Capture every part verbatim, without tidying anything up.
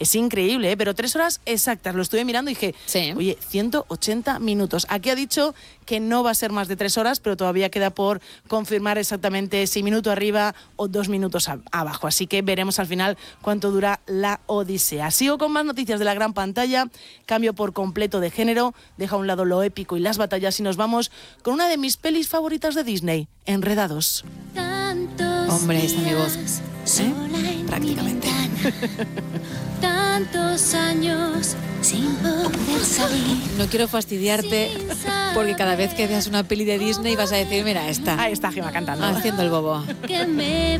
Es increíble, ¿eh? Pero tres horas exactas. Lo estuve mirando y dije, sí. oye, ciento ochenta minutos. Aquí ha dicho que no va a ser más de tres horas, pero todavía queda por confirmar exactamente si minuto arriba o dos minutos a- abajo. Así que veremos al final cuánto dura la odisea. Sigo con más noticias de la gran pantalla. Cambio por completo de género. Deja a un lado lo épico y las batallas y nos vamos con una de mis pelis favoritas de Disney, Enredados. Hombre, esta es mi voz. ¿Eh? Prácticamente. Tantos años sin poder salir. No quiero fastidiarte porque cada vez que veas una peli de Disney vas a decir, mira, esta. Ahí está Gemma cantando. Haciendo el bobo. Que me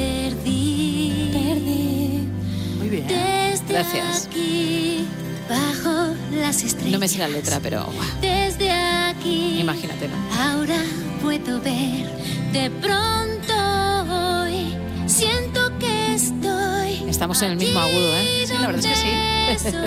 perdí. Perdí. Muy bien. Desde Gracias. aquí, bajo las estrellas. No me sé la letra, pero guau, Desde aquí. imagínatelo. Ahora puedo ver. De pronto hoy siento que estoy. Estamos en el mismo agudo, ¿eh? Sí, la verdad es que sí.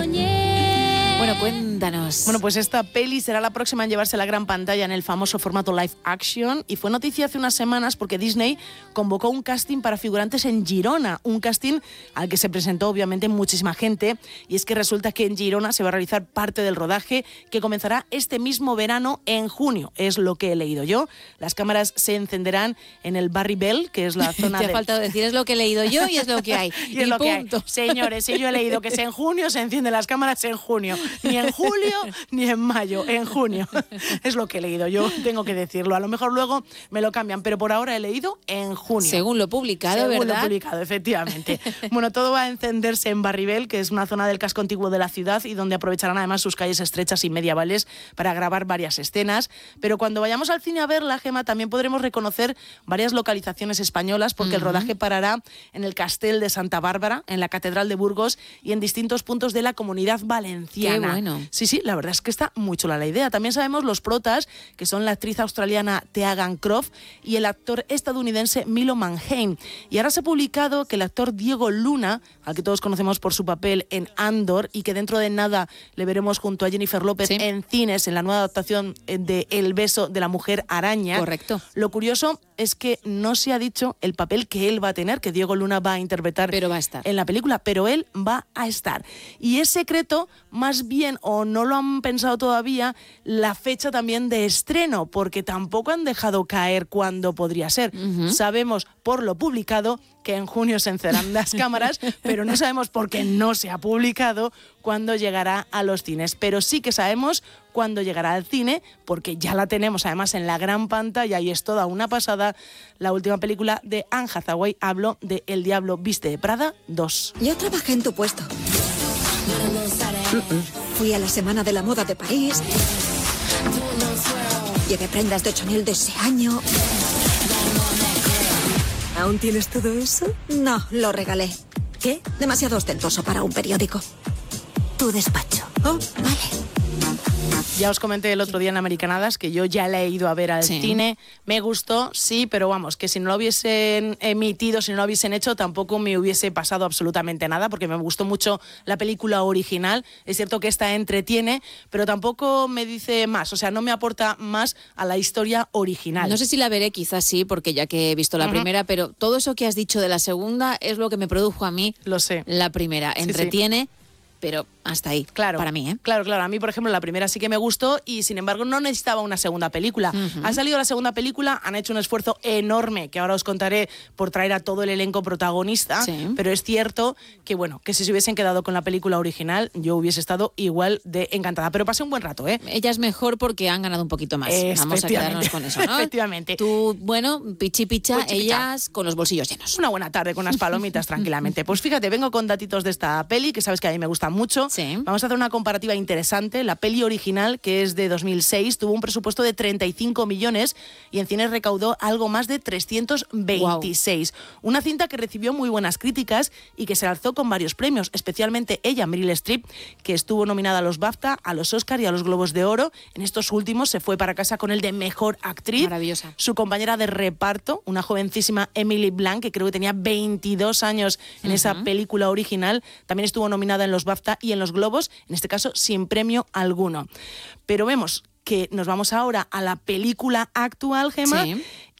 Soñé. Bueno, cuéntanos. Bueno, pues esta peli será la próxima en llevarse a la gran pantalla en el famoso formato live action y fue noticia hace unas semanas porque Disney convocó un casting para figurantes en Girona, un casting al que se presentó obviamente muchísima gente y es que resulta que en Girona se va a realizar parte del rodaje que comenzará este mismo verano en junio, es lo que he leído yo. Las cámaras se encenderán en el Barri Bell, que es la zona Te ha de... faltado decir, es lo que he leído yo y es lo que hay. Y es y lo que hay. punto. Señores, si yo he leído que es en junio, se encienden las cámaras en junio. Ni en julio, ni en mayo, en junio. Es lo que he leído, yo tengo que decirlo. A lo mejor luego me lo cambian, pero por ahora he leído en junio. Según lo publicado, Según ¿verdad? lo publicado, efectivamente. Bueno, todo va a encenderse en Barribel, que es una zona del casco antiguo de la ciudad y donde aprovecharán además sus calles estrechas y medievales para grabar varias escenas. Pero cuando vayamos al cine a verla, Gemma, también podremos reconocer varias localizaciones españolas porque uh-huh. el rodaje parará en el Castel de Santa Bárbara, en la Catedral de Burgos y en distintos puntos de la Comunidad Valenciana. Qué bueno. Sí, sí, la verdad es que está muy chula la idea. También sabemos los protas, que son la actriz australiana Teagan Croft y el actor estadounidense Milo Manheim. Y ahora se ha publicado que el actor Diego Luna, al que todos conocemos por su papel en Andor y que dentro de nada le veremos junto a Jennifer López sí. en cines, en la nueva adaptación de El beso de la mujer araña. Correcto. Lo curioso es que no se ha dicho el papel que él va a tener, que Diego Luna va a interpretar pero va a estar. en la película, pero él va a estar. Y es secreto, más bien, o no lo han pensado todavía, la fecha también de estreno, porque tampoco han dejado caer cuándo podría ser. Uh-huh. Sabemos por lo publicado que en junio se encenderán las cámaras, pero no sabemos por qué no se ha publicado cuándo llegará a los cines. Pero sí que sabemos cuándo llegará al cine, porque ya la tenemos además en la gran pantalla y es toda una pasada. La última película de Anne Hathaway, hablo de El diablo viste de Prada dos. Yo trabajé en tu puesto. Fui a la Semana de la Moda de París. Llevé prendas de Chanel de ese año. ¿Aún tienes todo eso? No, lo regalé. ¿Qué? Demasiado ostentoso para un periódico. Tu despacho. Oh, vale. Ya os comenté el otro día en Americanadas que yo ya la he ido a ver al sí. cine. Me gustó, sí, pero vamos, que si no lo hubiesen emitido, si no lo hubiesen hecho, tampoco me hubiese pasado absolutamente nada, porque me gustó mucho la película original. Es cierto que esta entretiene, pero tampoco me dice más, o sea, no me aporta más a la historia original. No sé si la veré, quizás sí, porque ya que he visto la uh-huh. primera, pero todo eso que has dicho de la segunda es lo que me produjo a mí lo sé. La primera. Entretiene, sí, sí. pero hasta ahí, claro, para mí, ¿eh? Claro, claro. A mí, por ejemplo, la primera sí que me gustó y, sin embargo, no necesitaba una segunda película. Uh-huh. Ha salido la segunda película, han hecho un esfuerzo enorme, que ahora os contaré, por traer a todo el elenco protagonista, sí. pero es cierto que, bueno, que si se hubiesen quedado con la película original, yo hubiese estado igual de encantada. Pero pasé un buen rato, ¿eh? Ella es mejor porque han ganado un poquito más. Vamos a quedarnos con eso, ¿no? Efectivamente. Tú, bueno, pichi picha, pichi, ellas picha. Con los bolsillos llenos. Una buena tarde con unas palomitas tranquilamente. Pues fíjate, vengo con datitos de esta peli, que sabes que a mí me gusta mucho. Sí. Vamos a hacer una comparativa interesante. La peli original, que es de dos mil seis, tuvo un presupuesto de treinta y cinco millones y en cines recaudó algo más de trescientos veintiséis. Wow. Una cinta que recibió muy buenas críticas y que se alzó con varios premios, especialmente ella, Meryl Streep, que estuvo nominada a los BAFTA, a los Oscar y a los Globos de Oro. En estos últimos se fue para casa con el de Mejor Actriz. Maravillosa. Su compañera de reparto, una jovencísima Emily Blunt, que creo que tenía veintidós años en uh-huh. esa película original, también estuvo nominada en los BAFTA y en los Globos, en este caso sin premio alguno. Pero vemos que nos vamos ahora a la película actual, Gemma, sí.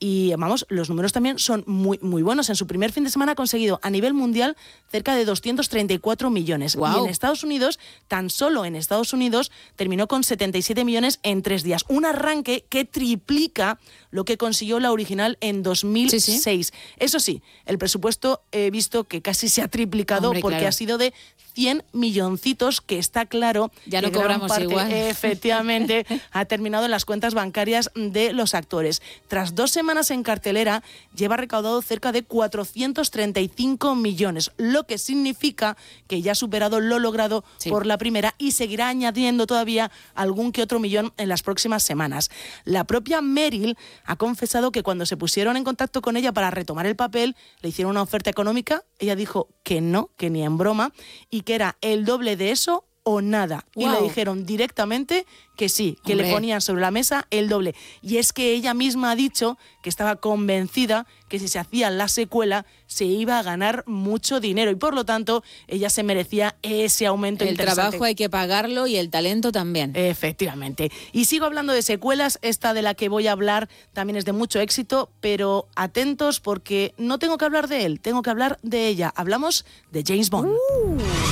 y vamos, los números también son muy, muy buenos. En su primer fin de semana ha conseguido a nivel mundial cerca de doscientos treinta y cuatro millones. Wow. Y en Estados Unidos, tan solo en Estados Unidos, terminó con setenta y siete millones en tres días. Un arranque que triplica lo que consiguió la original en dos mil seis. Sí, sí. Eso sí, el presupuesto he visto que casi se ha triplicado. Hombre, porque claro. ha sido de cien milloncitos, que está claro ya que no cobramos gran parte, igual. Efectivamente, ha terminado en las cuentas bancarias de los actores. Tras dos semanas en cartelera, lleva recaudado cerca de cuatrocientos treinta y cinco millones, lo que significa que ya ha superado lo logrado sí. por la primera y seguirá añadiendo todavía algún que otro millón en las próximas semanas. La propia Meryl ha confesado que cuando se pusieron en contacto con ella para retomar el papel, le hicieron una oferta económica, ella dijo que no, que ni en broma, y que era el doble de eso o nada. Wow. Y le dijeron directamente que sí, que Hombre. le ponían sobre la mesa el doble. Y es que ella misma ha dicho que estaba convencida que si se hacía la secuela se iba a ganar mucho dinero y por lo tanto ella se merecía ese aumento. El trabajo hay que pagarlo y el talento también. Efectivamente. Y sigo hablando de secuelas, esta de la que voy a hablar también es de mucho éxito, pero atentos porque no tengo que hablar de él, tengo que hablar de ella. Hablamos de James Bond. Uh.